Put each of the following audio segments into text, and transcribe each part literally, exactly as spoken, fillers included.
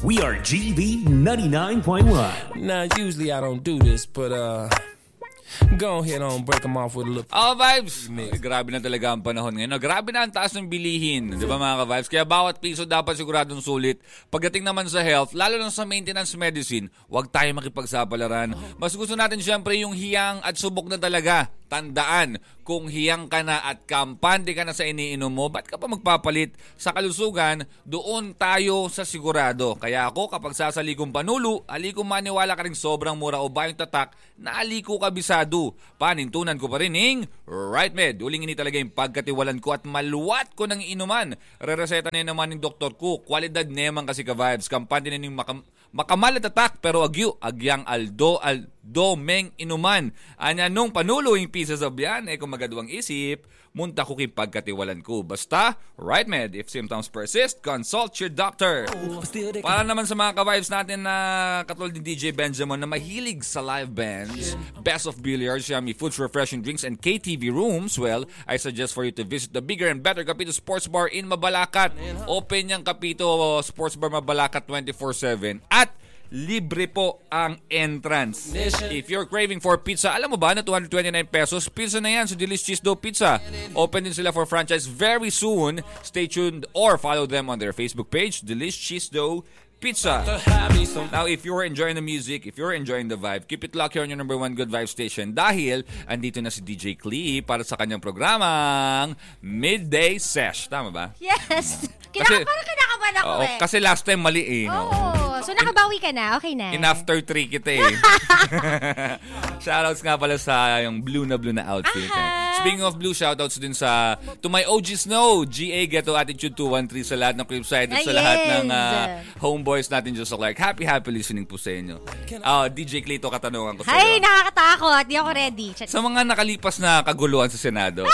We are G B ninety-nine point one. Now, usually I don't do this, but uh, go ahead on break them off with a little. Oh, vibes! Grabe na talaga ang panahon ngayon. No, grabe na ang taas ng bilihin. Di ba mga ka-vibes? Kaya bawat piso dapat siguradong sulit. Pagdating naman sa health, lalo lang sa maintenance medicine, huwag tayo makipagsapalaran. Mas gusto natin syempre yung hiyang at subok na talaga. Tandaan, kung hiyang ka na at kampante ka na sa iniinom mo, ba't ka pa magpapalit? Sa kalusugan, doon tayo sa sigurado. Kaya ako, kapag sasalikong panulo, aliko maniwala ka rin sobrang mura o bayong tatak na aliko kabisado. Panintunan ko pa rin ng Right Med. Uling ini talaga yung pagkatiwalan ko at maluwat ko ng inuman. Re-reseta na naman ng doktor ko. Kwalidad naman kasi ka-vibes. Kampante na yung makam- makamal at tatak pero agyo, agyang aldo, aldo, meng inuman. Anya nung panulo yung pieces of yan, eh kung magadwang isip, munta ko kay pagkatiwalan ko. Basta, Right Med. If symptoms persist, consult your doctor. Para naman sa mga ka-vibes natin na katulad ni D J Benjamin na mahilig sa live bands, best of billiards, yummy foods, refreshing drinks, and K T V rooms, well, I suggest for you to visit the bigger and better Kapito Sports Bar in Mabalacat. Open yung Kapito Sports Bar Mabalacat twenty-four seven at libre po ang entrance. If you're craving for pizza, alam mo ba na two hundred twenty-nine pesos, pizza na yan sa Delish Cheese Dough Pizza. Open din sila for franchise very soon. Stay tuned or follow them on their Facebook page, Delish Cheese Dough Pizza. Now, if you're enjoying the music, if you're enjoying the vibe, keep it locked here on your number one good vibe station dahil andito na si D J Clee para sa kanyang programang Midday Sesh. Tama ba? Yes! Kinaka- parang kinakabahan ako oh, eh. Kasi last time mali eh. Oo. Oh, so nakabawi ka na? Okay na. In after three kita eh. Shoutouts nga pala sa yung blue na blue na outfit. Eh. Speaking of blue, shoutouts din sa to my O G Snow, G A Ghetto Attitude two one three sa lahat ng Cribside at sa yes. lahat ng uh, homeboys natin dyan sa Clark. Happy, happy listening po sa inyo. Uh, D J Cleto, katanungan ko sa iyo. Ay, nakakatakot. Di ako ready. Chat- sa mga nakalipas na kaguluhan sa Senado.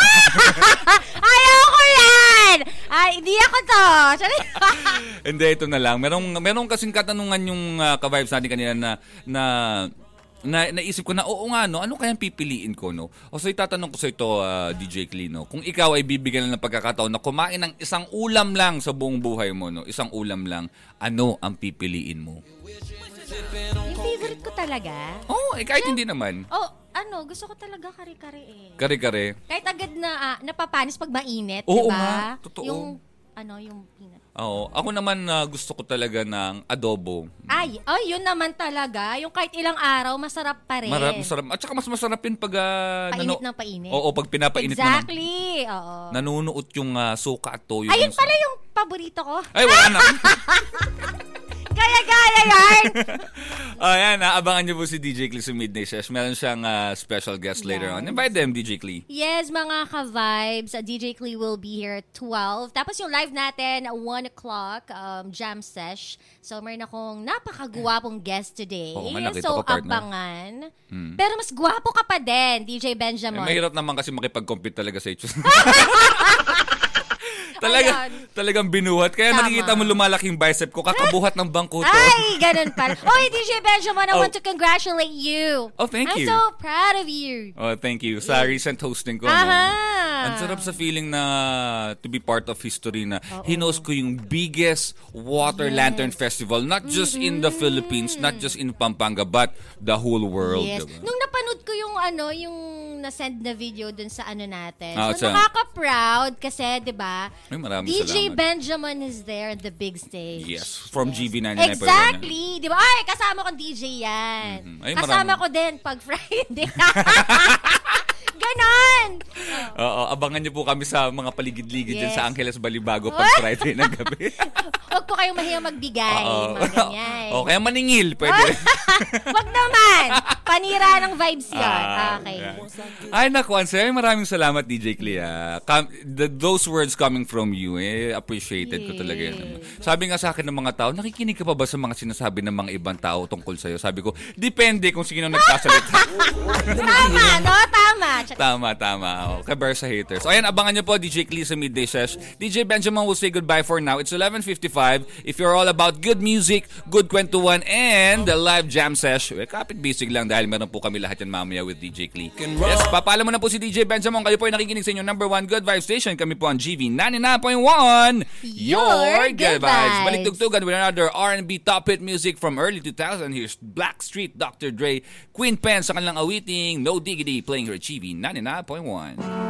Ayoko yan! Ay, hindi ako to. Hindi, ito na lang. Merong, merong kasing katanungan yung uh, ka-vibes natin kanina na, na na naisip ko na oo nga no, ano kayang pipiliin ko no? O so itatanong ko sa ito uh, D J Clee no, kung ikaw ay bibigyan lang ng pagkakataon na kumain ng isang ulam lang sa buong buhay mo no, isang ulam lang, ano ang pipiliin mo? Yung favorite ko talaga? Oh, eh kahit yeah. hindi naman. Oh, ano, gusto ko talaga kare-kare eh. Kare-kare? Kahit agad na uh, napapanis pag mainit, oo, diba? Nga, totoo. Yung ano, yung peanut. Oo. Ako naman uh, gusto ko talaga ng adobo. Ay, oh, yun naman talaga. Yung kahit ilang araw, masarap pa rin. Marap, masarap. At saka mas masarap yun pag... Uh, painit nanu- ng painit. Oo, pag pinapainit exactly. mo. Exactly. Oo. Nanunuot yung uh, suka at toyo. Ayun pala yung paborito ko. Ay, wala na. Gaya-gaya yan! Ayan, oh, abangan niyo po si D J Clee sa Midday Sesh. Meron siyang uh, special guest yes. later on. Invite them, D J Clee. Yes, mga ka-vibes. Uh, D J Clee will be here at twelve. Tapos yung live natin, one o'clock, um, jam sesh. So, meron akong napakagwapong guest today. Oo, man, so, ko, abangan. Hmm. Pero mas gwapo ka pa din, D J Benjamin. Eh, mahirap naman kasi makipag-compete talaga sa ito. Talaga, talagang binuhat. Kaya tama. Nakikita mo lumalaking bicep ko, kakabuhat ng bangko to. Ay, ganun pala. Oh, D J Benjamin, I oh. want to congratulate you. Oh, thank I'm you. I'm so proud of you. Oh, thank you. Sa yeah. recent hosting ko. No? Ang sarap sa feeling na to be part of history na Uh-oh. Hinos ko yung biggest water yes. lantern festival. Not just mm-hmm. in the Philippines, not just in Pampanga, but the whole world. Yes. Diba? Nung napanood ko yung ano, yung na-send na video dun sa ano natin. Oh, so, nakaka-proud kasi, di ba? Ay, maraming D J salamat. Benjamin is there at the big stage. Yes, from yes. G V ninety-nine. Exactly. Di ba? Ay, kasama kong D J yan. Mm-hmm. Ay, kasama maraming. ko din pag Friday. Ganon! Oo, abangan niyo po kami sa mga paligid-ligid yes. dyan sa Angeles Balibago pag Friday ng gabi. Huwag po kayong mahiyang magbigay. Uh-oh. Mga ganyan. O, kaya maningil. Pwede. Huwag naman. Panira ng vibes yun. Uh, okay. Ay, naku, Ansel. Maraming salamat, D J Clee. Com- the, those words coming from you, eh, appreciated yes. ko talaga yan. Sabi nga sa akin ng mga tao, nakikinig ka pa ba sa mga sinasabi ng mga ibang tao tungkol sa'yo? Sabi ko, depende kung sino nagpasalita. Tama, no? Tama. Tama, tama. Oh. bear sa haters. So ayan, abangan nyo po D J Clee sa Midday Sesh. D J Benjamin will say goodbye for now. It's eleven fifty-five. If you're all about good music, good kwentuhan, and the live jam sesh, well, kapit basic lang dahil meron po kami lahat yan mamaya with D J Clee. Yes, papaalam mo na po si D J Benjamin. Kayo po ay nakikinig sa inyo number one good vibe station. Kami po ang G V ninety-nine point one. Your good vibes. Balik tugtugan with another R and B top hit music from early two thousand. Here's Blackstreet, Doctor Dre, Queen Pen sa kanilang awiting No Diggity, playing here at G V ninety-nine point one.